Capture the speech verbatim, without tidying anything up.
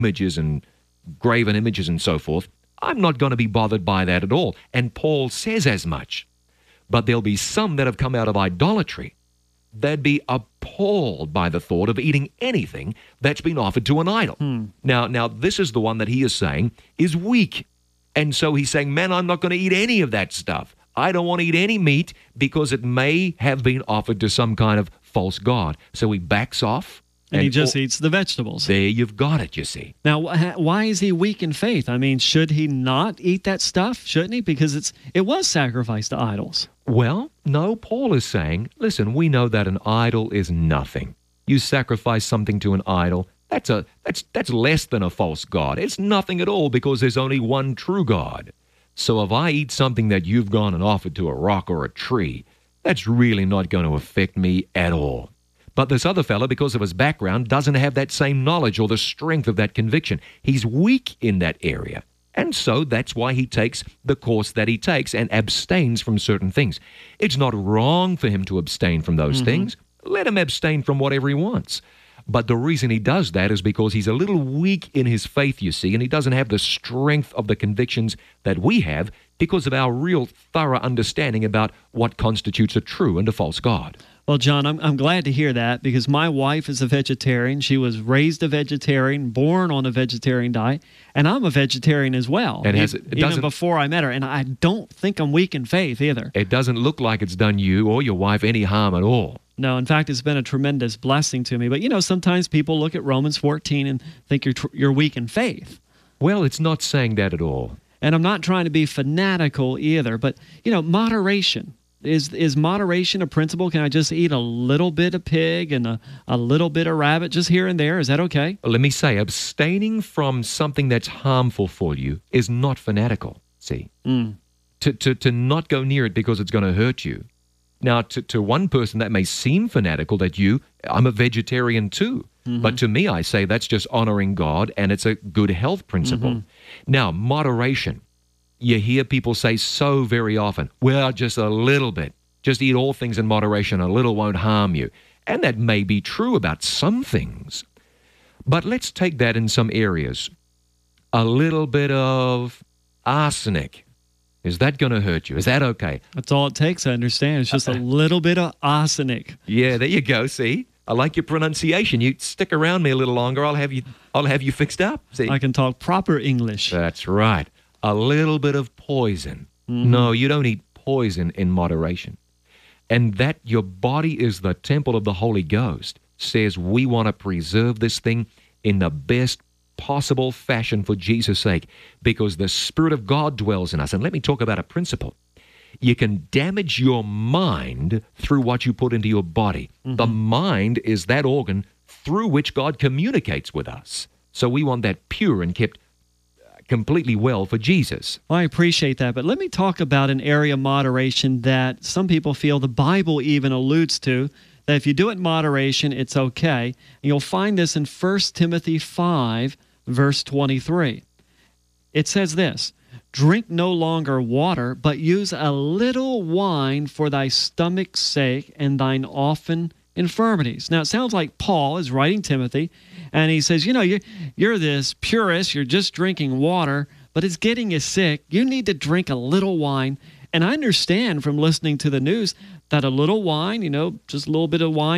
images and graven images and so forth. I'm not going to be bothered by that at all. And Paul says as much. But there'll be some that have come out of idolatry. They'd be appalled by the thought of eating anything that's been offered to an idol. Hmm. Now, now, this is the one that he is saying is weak. And so he's saying, man, I'm not going to eat any of that stuff. I don't want to eat any meat because it may have been offered to some kind of false god. So he backs off. And, and he just oh, eats the vegetables. There you've got it, you see. Now, why is he weak in faith? I mean, should he not eat that stuff? Shouldn't he? Because it's it was sacrificed to idols. Well, no, Paul is saying, listen, we know that an idol is nothing. You sacrifice something to an idol, that's a that's that's less than a false god. It's nothing at all because there's only one true God. So if I eat something that you've gone and offered to a rock or a tree, that's really not going to affect me at all. But this other fellow, because of his background, doesn't have that same knowledge or the strength of that conviction. He's weak in that area. And so that's why he takes the course that he takes and abstains from certain things. It's not wrong for him to abstain from those mm-hmm. things. Let him abstain from whatever he wants. But the reason he does that is because he's a little weak in his faith, you see, and he doesn't have the strength of the convictions that we have because of our real thorough understanding about what constitutes a true and a false God. Well, John, I'm, I'm glad to hear that because my wife is a vegetarian. She was raised a vegetarian, born on a vegetarian diet, and I'm a vegetarian as well, and has, it it even before I met her. And I don't think I'm weak in faith either. It doesn't look like it's done you or your wife any harm at all. No, in fact, it's been a tremendous blessing to me. But, you know, sometimes people look at Romans fourteen and think you're, tr- you're weak in faith. Well, it's not saying that at all. And I'm not trying to be fanatical either, but, you know, moderation. Is is moderation a principle? Can I just eat a little bit of pig and a, a little bit of rabbit just here and there? Is that okay? Well, let me say, abstaining from something that's harmful for you is not fanatical, see? Mm. To, to, to not go near it because it's going to hurt you. Now, to, to one person, that may seem fanatical that you, I'm a vegetarian too. Mm-hmm. But to me, I say that's just honoring God, and it's a good health principle. Mm-hmm. Now, moderation. You hear people say so very often, well, just a little bit. Just eat all things in moderation. A little won't harm you. And that may be true about some things. But let's take that in some areas. A little bit of arsenic. Is that going to hurt you? Is that okay? That's all it takes, I understand. It's just a little bit of arsenic. Yeah, there you go. See? I like your pronunciation. You stick around me a little longer, I'll have you I'll have you fixed up. See? I can talk proper English. That's right. A little bit of poison. Mm-hmm. No, you don't eat poison in moderation. And that your body is the temple of the Holy Ghost says we want to preserve this thing in the best possible fashion for Jesus' sake, because the Spirit of God dwells in us. And let me talk about a principle. You can damage your mind through what you put into your body. Mm-hmm. The mind is that organ through which God communicates with us. So we want that pure and kept completely well for Jesus. Well, I appreciate that, but let me talk about an area of moderation that some people feel the Bible even alludes to, that if you do it in moderation, it's okay. And you'll find this in First Timothy five, verse twenty-three. It says this, drink no longer water, but use a little wine for thy stomach's sake and thine often infirmities. Now, it sounds like Paul is writing Timothy, and he says, you know, you're, you're this purist, you're just drinking water, but it's getting you sick. You need to drink a little wine. And I understand from listening to the news that a little wine, you know, just a little bit of wine,